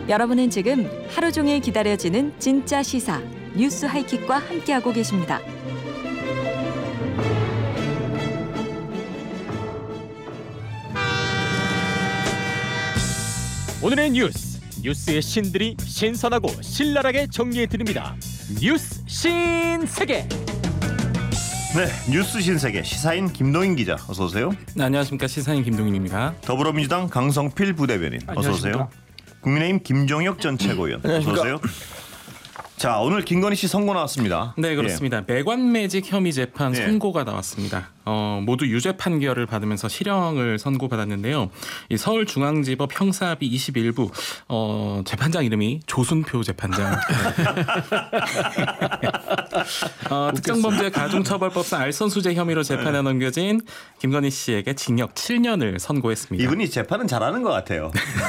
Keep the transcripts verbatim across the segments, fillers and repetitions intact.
여러분은 지금 하루 종일 기다려지는 진짜 시사 뉴스 하이킥과 함께하고 계십니다. 오늘의 뉴스, 뉴스의 신들이 신선하고 신랄하게 정리해드립니다. 뉴스 신세계. 네, 뉴스 신세계 시사인 김동인 기자 어서 오세요. 네, 안녕하십니까, 시사인 김동인입니다. 더불어민주당 강성필 부대변인 어서 오세요. 국민의힘 김종혁 전 최고위원 어서 오세요. 자, 오늘 김건희 씨 선고 나왔습니다. 네, 그렇습니다. 예. 매관매직 혐의 재판 예. 선고가 나왔습니다. 어, 모두 유죄 판결을 받으면서 실형을 선고받았는데요. 이 서울중앙지법 형사합의 이십일 부 어, 재판장 이름이 조순표 재판장. 어, 특정범죄 가중처벌법상 알선수재 혐의로 재판에 넘겨진 김건희 씨에게 징역 칠 년을 선고했습니다. 이분이 재판은 잘하는 것 같아요.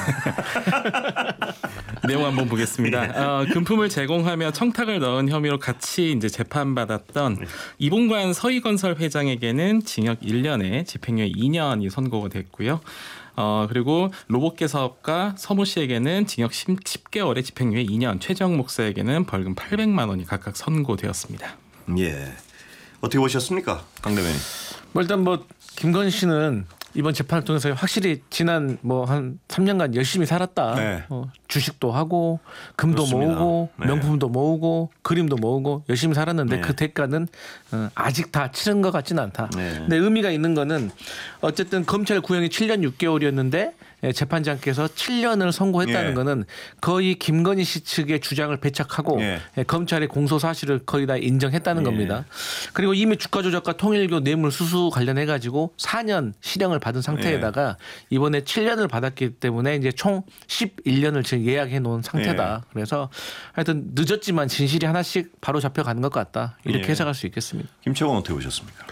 내용 한번 보겠습니다. 어, 금품을 제공하며 청탁을 넣은 혐의로 같이 이제 재판받았던 이봉관 서희건설 회장에게는 징역 일 년에 집행유예 이 년이 선고가 됐고요. 어, 그리고 로봇계 사업가 서모 씨에게는 징역 십 개월에 집행유예 이 년, 최정 목사에게는 벌금 팔백만 원이 각각 선고되었습니다. 예, 어떻게 보셨습니까, 강 대변인? 뭐 일단 뭐 김건희 씨는 이번 재판을 통해서 확실히 지난 뭐 한 삼 년간 열심히 살았다. 네. 어, 주식도 하고 금도 그렇습니다. 모으고 네. 명품도 모으고 그림도 모으고 열심히 살았는데 네. 그 대가는 어, 아직 다 치른 것 같지는 않다. 네. 근데 의미가 있는 거는 어쨌든 검찰 구형이 칠 년 육 개월이었는데 재판장께서 칠 년을 선고했다는 예. 거는 거의 김건희 씨 측의 주장을 배척하고 예. 검찰의 공소 사실을 거의 다 인정했다는 예. 겁니다. 그리고 이미 주가 조작과 통일교 뇌물 수수 관련해 가지고 사 년 실형을 받은 상태에다가 예. 이번에 칠 년을 받았기 때문에 이제 총 십일 년을 지금 예약해 놓은 상태다. 예. 그래서 하여튼 늦었지만 진실이 하나씩 바로 잡혀가는 것 같다. 이렇게 예. 해석할 수 있겠습니다. 김채원 어떻게 보셨습니까?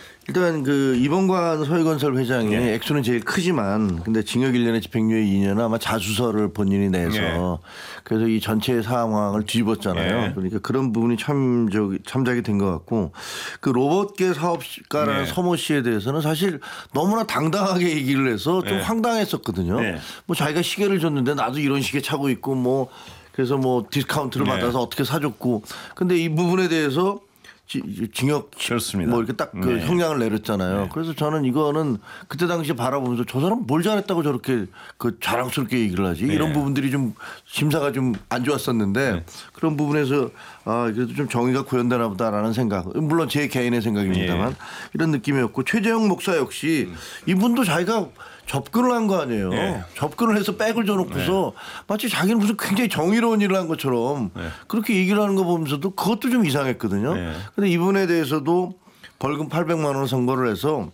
일단 그 이봉관 서희건설 회장이 예. 액수는 제일 크지만 근데 징역 일 년에 집행유예 이 년은 아마 자수서를 본인이 내서 예. 그래서 이 전체 상황을 뒤집었잖아요. 예. 그러니까 그런 부분이 참 저기 참작이 된 것 같고 그 로봇계 사업가라는 예. 서모 씨에 대해서는 사실 너무나 당당하게 얘기를 해서 좀 예. 황당했었거든요. 예. 뭐 자기가 시계를 줬는데 나도 이런 시계 차고 있고 뭐 그래서 뭐 디스카운트를 예. 받아서 어떻게 사줬고 근데 이 부분에 대해서 지, 징역 그렇습니다. 뭐 이렇게 딱 그 네. 형량을 내렸잖아요. 네. 그래서 저는 이거는 그때 당시에 바라보면서 저 사람 뭘 잘했다고 저렇게 그 자랑스럽게 얘기를 하지 네. 이런 부분들이 좀 심사가 좀 안 좋았었는데 네. 그런 부분에서 아 그래도 좀 정의가 구현되나 보다라는 생각 물론 제 개인의 생각입니다만 네. 이런 느낌이었고 최재형 목사 역시 이분도 자기가 접근을 한 거 아니에요. 네. 접근을 해서 백을 줘놓고서 마치 자기는 무슨 굉장히 정의로운 일을 한 것처럼 네. 그렇게 얘기를 하는 거 보면서도 그것도 좀 이상했거든요. 네. 근데 이분에 대해서도 벌금 팔백만 원 선고를 해서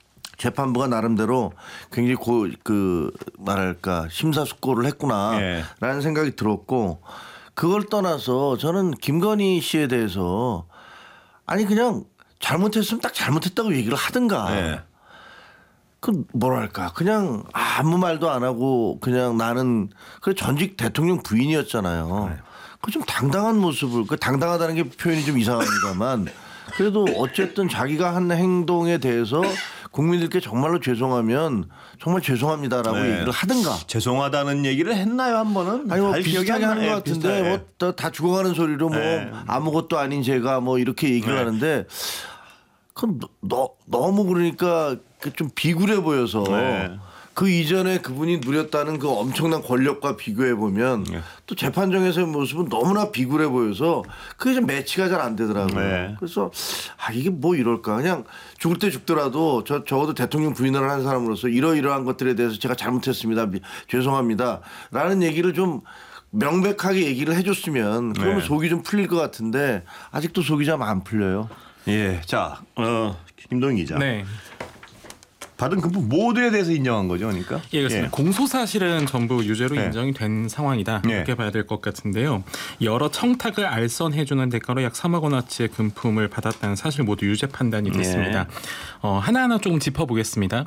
재판부가 나름대로 굉장히 고, 그 말할까 심사숙고를 했구나라는 네. 생각이 들었고 그걸 떠나서 저는 김건희 씨에 대해서 아니 그냥 잘못했으면 딱 잘못했다고 얘기를 하든가. 네. 그 뭐랄까 그냥 아무 말도 안 하고 그냥 나는 그 전직 대통령 부인이었잖아요. 네. 그 좀 당당한 모습을 그 당당하다는 게 표현이 좀 이상합니다만 그래도 어쨌든 자기가 한 행동에 대해서 국민들께 정말로 죄송하면 정말 죄송합니다라고 네. 얘기를 하든가. 죄송하다는 얘기를 했나요 한 번은? 아니 뭐 잘 기억이 비슷하게 안 하는 것 나요. 같은데 비슷하게. 뭐 다 죽어가는 소리로 뭐 네. 아무것도 아닌 제가 뭐 이렇게 얘기를 네. 하는데 그럼 너, 너무 그러니까 좀 비굴해 보여서 네. 그 이전에 그분이 누렸다는 그 엄청난 권력과 비교해 보면 네. 또 재판정에서의 모습은 너무나 비굴해 보여서 그게 좀 매치가 잘 안 되더라고요. 네. 그래서 아 이게 뭐 이럴까 그냥 죽을 때 죽더라도 저 적어도 대통령 부인을 한 사람으로서 이러이러한 것들에 대해서 제가 잘못했습니다. 미, 죄송합니다라는 얘기를 좀 명백하게 얘기를 해줬으면 그러면 네. 속이 좀 풀릴 것 같은데 아직도 속이 좀 안 풀려요. 예, 자, 어, 김동인 기자. 네. 받은 금품 모두에 대해서 인정한 거죠, 그러니까? 예, 그렇습니다. 예. 공소 사실은 전부 유죄로 네. 인정이 된 상황이다. 네. 이렇게 봐야 될 것 같은데요. 여러 청탁을 알선해주는 대가로 약 삼억 원어치의 금품을 받았다는 사실 모두 유죄 판단이 됐습니다. 네. 어, 하나하나 조금 짚어보겠습니다.